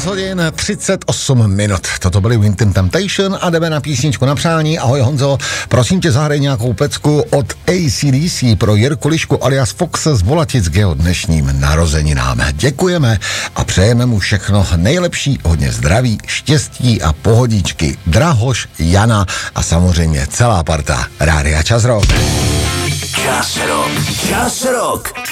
14 hodin 38 minut. Toto byly Winton Temptation a jdeme na písničku na přání. Ahoj Honzo, prosím tě zahraj nějakou pecku od AC/DC pro Jirku Lišku alias Foxe z Volatic k jeho dnešním narozeninám. Děkujeme a přejeme mu všechno nejlepší, hodně zdraví, štěstí a pohodičky. Drahoš, Jana a samozřejmě celá parta Rádia Čas Rock. Čas Rock.